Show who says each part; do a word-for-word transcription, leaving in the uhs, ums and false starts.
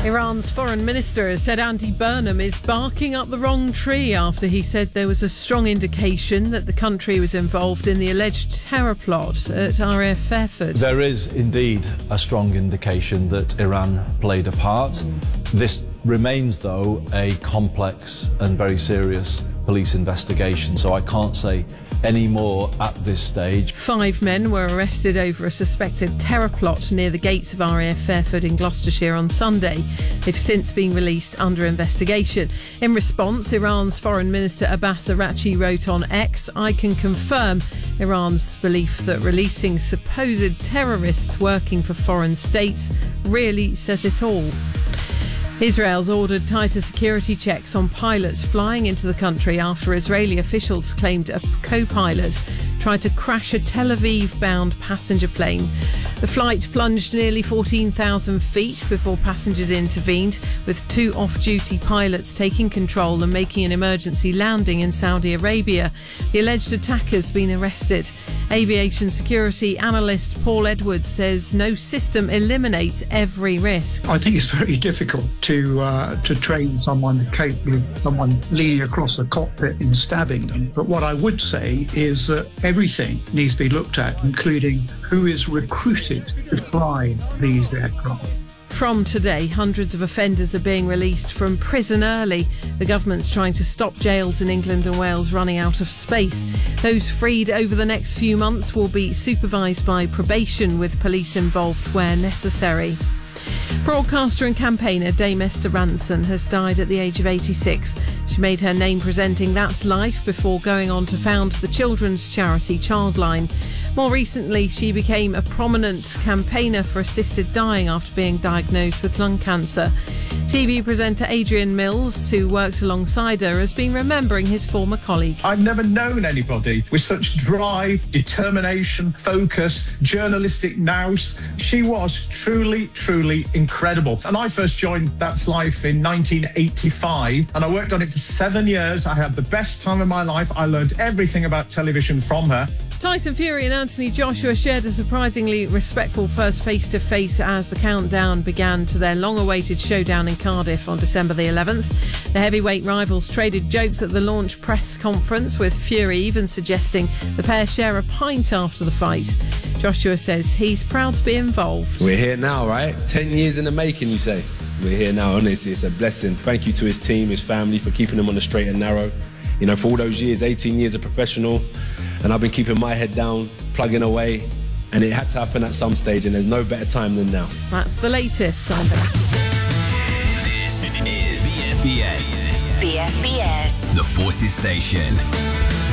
Speaker 1: Iran's foreign minister has said Andy Burnham is barking up the wrong tree after he said there was a strong indication that the country was involved in the alleged terror plot at R A F Fairford.
Speaker 2: There is indeed a strong indication that Iran played a part. This remains, though, a complex and very serious police investigation, so I can't say any more at this stage.
Speaker 1: Five men were arrested over a suspected terror plot near the gates of R A F Fairford in Gloucestershire on Sunday. They've since been released under investigation. In response, Iran's Foreign Minister Abbas Araghchi wrote on X, "I can confirm Iran's belief that releasing supposed terrorists working for foreign states really says it all." Israel's ordered tighter security checks on pilots flying into the country after Israeli officials claimed a co-pilot tried to crash a Tel Aviv-bound passenger plane. The flight plunged nearly fourteen thousand feet before passengers intervened, with two off-duty pilots taking control and making an emergency landing in Saudi Arabia. The alleged attacker's been arrested. Aviation security analyst Paul Edwards says no system eliminates every risk.
Speaker 3: I think it's very difficult to uh, to train someone capable of someone leaning across a cockpit and stabbing them. But what I would say is that everything needs to be looked at, including who is recruited to fly these aircraft.
Speaker 1: From today, hundreds of offenders are being released from prison early. The government's trying to stop jails in England and Wales running out of space. Those freed over the next few months will be supervised by probation, with police involved where necessary. Broadcaster and campaigner Dame Esther Rantzen has died at the age of eighty-six. She made her name presenting That's Life before going on to found the children's charity Childline. More recently, she became a prominent campaigner for assisted dying after being diagnosed with lung cancer. T V presenter Adrian Mills, who worked alongside her, has been remembering his former colleague.
Speaker 4: I've never known anybody with such drive, determination, focus, journalistic nous. She was truly, truly incredible. And I first joined That's Life in nineteen eighty-five, and I worked on it for seven years. I had the best time of my life. I learned everything about television from her.
Speaker 1: Tyson Fury and Anthony Joshua shared a surprisingly respectful first face-to-face as the countdown began to their long-awaited showdown in Cardiff on December the eleventh. The heavyweight rivals traded jokes at the launch press conference, with Fury even suggesting the pair share a pint after the fight. Joshua says he's proud to be involved.
Speaker 5: We're here now, right? Ten years in the making, you say? We're here now, honestly, it's a blessing. Thank you to his team, his family, for keeping him on the straight and narrow. You know, for all those years, eighteen years a professional, and I've been keeping my head down, plugging away, and it had to happen at some stage, and there's no better time than now.
Speaker 1: That's the latest on
Speaker 6: This is B F B S.
Speaker 7: B F B S.
Speaker 6: The Forces Station.